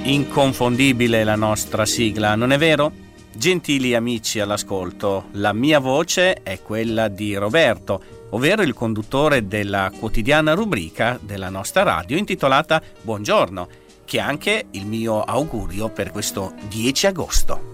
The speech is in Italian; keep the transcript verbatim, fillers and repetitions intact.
Inconfondibile la nostra sigla, non è vero? Gentili amici all'ascolto, la mia voce è quella di Roberto, ovvero il conduttore della quotidiana rubrica della nostra radio intitolata Buongiorno, che è anche il mio augurio per questo dieci agosto.